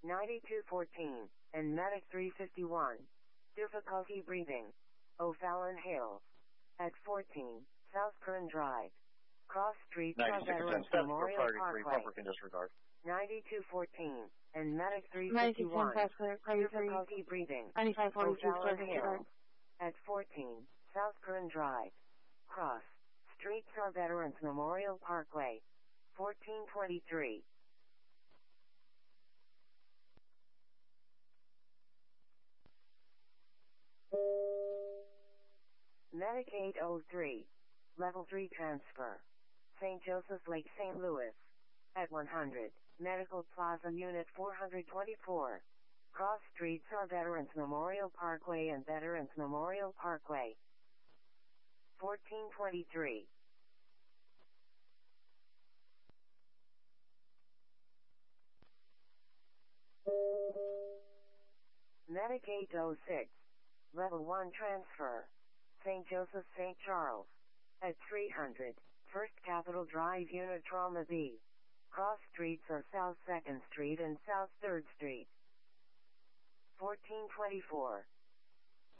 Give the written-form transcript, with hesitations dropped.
9214, and Medic 351. Difficulty breathing. O'Fallon Hills. At 14, South Kern Drive. Cross Street, Veterans Memorial Parkway. 9214, and Medic 351. Difficulty breathing. O'Fallon Hills. At 14, South Kern Drive. Cross Street, Veterans Memorial Parkway. 1423. Medic 803. Level 3 transfer. St. Joseph Lake, St. Louis. At 100, Medical Plaza Unit 424. Cross Streets are Veterans Memorial Parkway and Veterans Memorial Parkway. 1423. Medic 806. Level 1 transfer. St. Joseph, St. Charles. At 300, First Capitol Drive Unit Trauma B. Cross Streets are South 2nd Street and South 3rd Street. 1424.